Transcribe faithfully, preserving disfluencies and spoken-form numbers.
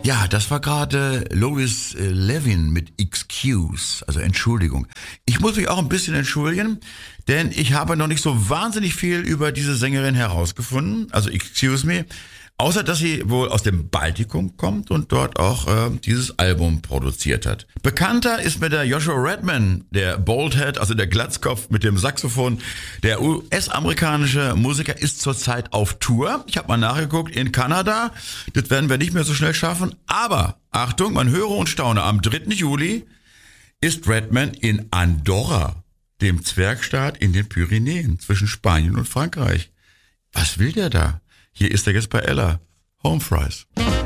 Ja, das war gerade Lois äh, Levin mit Excuse, also Entschuldigung. Ich muss mich auch ein bisschen entschuldigen, denn ich habe noch nicht so wahnsinnig viel über diese Sängerin herausgefunden, also Excuse Me, außer dass sie wohl aus dem Baltikum kommt und dort auch äh, dieses Album produziert hat. Bekannter ist mir der Joshua Redman, der Baldhead, also der Glatzkopf mit dem Saxophon. Der U S-amerikanische Musiker ist zurzeit auf Tour. Ich habe mal nachgeguckt, in Kanada. Das werden wir nicht mehr so schnell schaffen. Aber, Achtung, man höre und staune, am dritten Juli ist Redman in Andorra, dem Zwergstaat in den Pyrenäen zwischen Spanien und Frankreich. Was will der da? Hier ist er jetzt bei Ella. Home Fries.